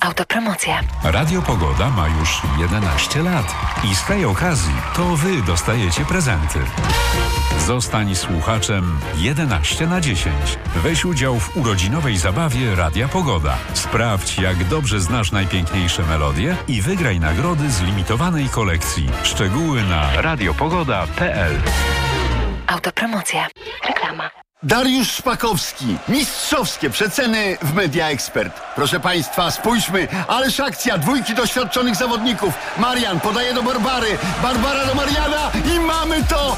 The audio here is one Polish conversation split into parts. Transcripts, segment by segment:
Autopromocja. Radio Pogoda ma już 11 lat i z tej okazji to wy dostajecie prezenty. Zostań słuchaczem 11/10. Weź udział w urodzinowej zabawie Radia Pogoda. Sprawdź, jak dobrze znasz najpiękniejsze melodie i wygraj nagrody z limitowanej kolekcji. Szczegóły na radiopogoda.pl. Autopromocja. Reklama. Dariusz Szpakowski. Mistrzowskie przeceny w Media Expert. Proszę Państwa, spójrzmy. Ależ akcja. Dwójki doświadczonych zawodników. Marian podaje do Barbary. Barbara do Mariana i mamy to!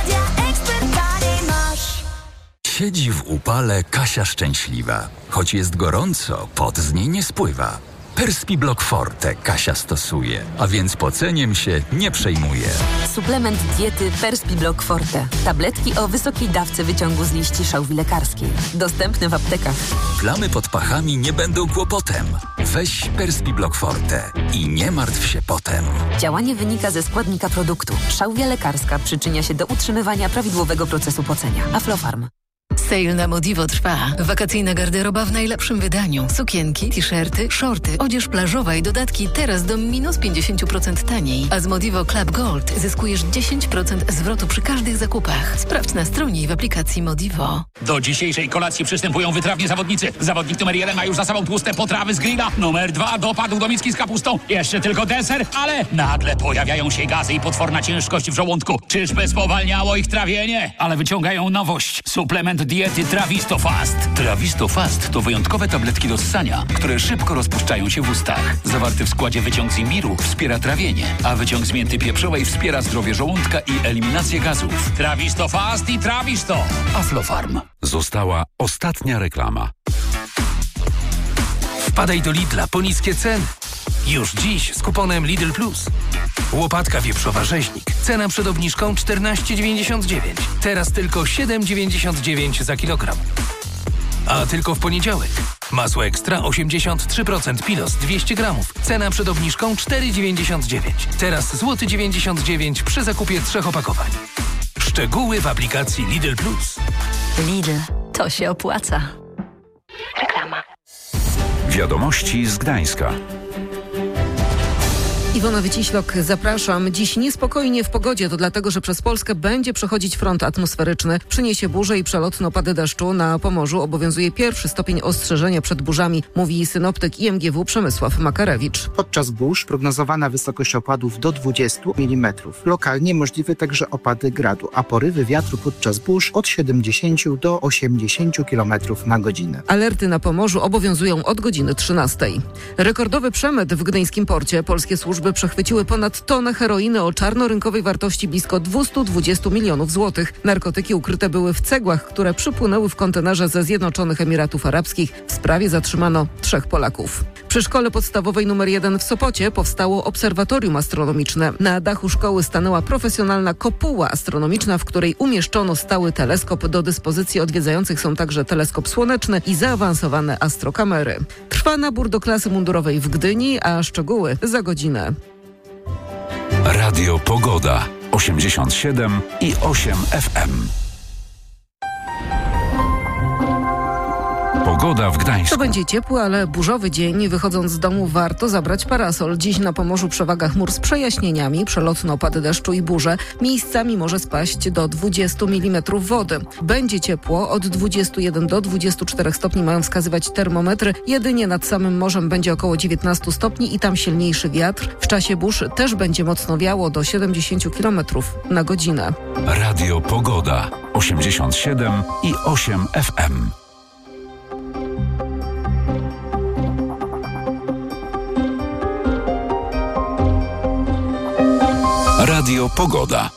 Siedzi w upale Kasia szczęśliwa. Choć jest gorąco, pot z niej nie spływa. Perspiblock Forte Kasia stosuje, a więc poceniem się nie przejmuje. Suplement diety Perspiblock Forte. Tabletki o wysokiej dawce wyciągu z liści szałwi lekarskiej. Dostępne w aptekach. Plamy pod pachami nie będą kłopotem. Weź Perspiblock Forte i nie martw się potem. Działanie wynika ze składnika produktu. Szałwia lekarska przyczynia się do utrzymywania prawidłowego procesu pocenia. Aflofarm. Sale na Modivo trwa. Wakacyjna garderoba w najlepszym wydaniu. Sukienki, t-shirty, shorty, odzież plażowa i dodatki teraz do minus 50% taniej. A z Modivo Club Gold zyskujesz 10% zwrotu przy każdych zakupach. Sprawdź na stronie i w aplikacji Modivo. Do dzisiejszej kolacji przystępują wytrawni zawodnicy. Zawodnik numer 1 ma już za sobą tłuste potrawy z grilla. Numer 2 dopadł do miski z kapustą. Jeszcze tylko deser, ale nagle pojawiają się gazy i potworna ciężkość w żołądku. Czyżby spowalniało ich trawienie? Ale wyciągają nowość. Suplement diety Trawisto Fast. Trawisto Fast to wyjątkowe tabletki do ssania, które szybko rozpuszczają się w ustach. Zawarty w składzie wyciąg z imbiru wspiera trawienie, a wyciąg z mięty pieprzowej wspiera zdrowie żołądka i eliminację gazów. Trawisto Fast i Trawisto. Aflofarm. Została ostatnia reklama. Wpadaj do Lidla po niskie ceny. Już dziś z kuponem Lidl Plus. Łopatka wieprzowa rzeźnik. Cena przed obniżką 14,99. Teraz tylko 7,99 za kilogram. A tylko w poniedziałek. Masło ekstra 83% Pilos 200 gramów. Cena przed obniżką 4,99. Teraz złoty 99 przy zakupie 3 opakowań. Szczegóły w aplikacji Lidl Plus. Lidl. To się opłaca. Reklama. Wiadomości z Gdańska. Iwona Wyciślok, zapraszam. Dziś niespokojnie w pogodzie. To dlatego, że przez Polskę będzie przechodzić front atmosferyczny. Przyniesie burze i przelotne opady deszczu. Na Pomorzu obowiązuje 1. stopień ostrzeżenia przed burzami, mówi synoptyk IMGW Przemysław Makarewicz. Podczas burz prognozowana wysokość opadów do 20 mm. Lokalnie możliwe także opady gradu, a porywy wiatru podczas burz od 70 do 80 km na godzinę. Alerty na Pomorzu obowiązują od godziny 13. Rekordowy przemyt w gdyńskim porcie. Polskie służby przechwyciły ponad tonę heroiny o czarnorynkowej wartości blisko 220 milionów złotych. Narkotyki ukryte były w cegłach, które przypłynęły w kontenerze ze Zjednoczonych Emiratów Arabskich. W sprawie zatrzymano 3 Polaków. Przy szkole podstawowej nr 1 w Sopocie powstało obserwatorium astronomiczne. Na dachu szkoły stanęła profesjonalna kopuła astronomiczna, w której umieszczono stały teleskop. Do dyspozycji odwiedzających są także teleskop słoneczny i zaawansowane astrokamery. Trwa nabór do klasy mundurowej w Gdyni, a szczegóły za godzinę. Radio Pogoda 87,8 FM. Pogoda w Gdańsku. To będzie ciepły, ale burzowy dzień. Wychodząc z domu warto zabrać parasol. Dziś na Pomorzu przewaga chmur z przejaśnieniami, przelotne opady deszczu i burze. Miejscami może spaść do 20 mm wody. Będzie ciepło, od 21 do 24 stopni mają wskazywać termometry. Jedynie nad samym morzem będzie około 19 stopni i tam silniejszy wiatr. W czasie burz też będzie mocno wiało do 70 km na godzinę. Radio Pogoda 87,8 FM. Radio Pogoda.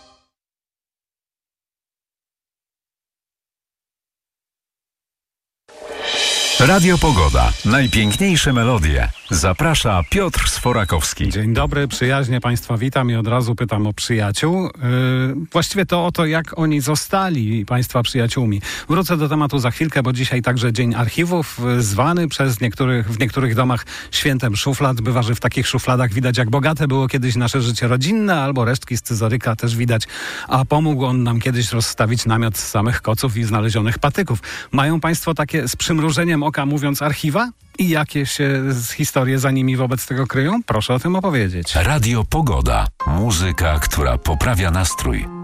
Radio Pogoda. Najpiękniejsze melodie. Zaprasza Piotr Sforakowski. Dzień dobry, przyjaźnie Państwa witam i od razu pytam o przyjaciół. Właściwie to o to, jak oni zostali Państwa przyjaciółmi. Wrócę do tematu za chwilkę, bo dzisiaj także Dzień Archiwów, zwany w niektórych domach świętem szuflad. Bywa, że w takich szufladach widać, jak bogate było kiedyś nasze życie rodzinne, albo resztki scyzoryka też widać. A pomógł on nam kiedyś rozstawić namiot z samych koców i znalezionych patyków. Mają Państwo takie z przymrużeniem oka mówiąc archiwa? I jakie się historie za nimi wobec tego kryją? Proszę o tym opowiedzieć. Radio Pogoda. Muzyka, która poprawia nastrój.